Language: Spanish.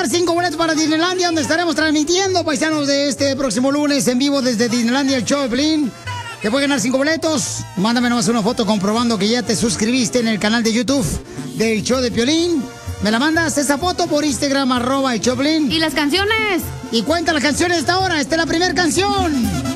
ganar 5 boletos para Disneylandia, donde estaremos transmitiendo, paisanos, de este próximo lunes en vivo desde Disneylandia, el show de Piolín. Te puedes ganar 5 boletos. Mándame nomás una foto comprobando que ya te suscribiste en el canal de YouTube del show de Piolín. Me la mandas esa foto por Instagram, @el show de Piolín. ¿Y las canciones? Y cuenta las canciones de esta hora. Esta es la primera canción.